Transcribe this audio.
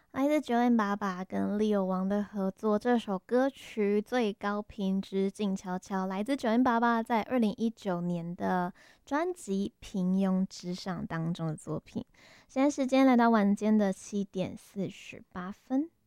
来自9m88跟 Leo 王的合作，这首歌曲《最高品质静悄悄》来自9m88在2019年的专辑《平庸之上》当中的作品。现在时间来到晚间的7:48。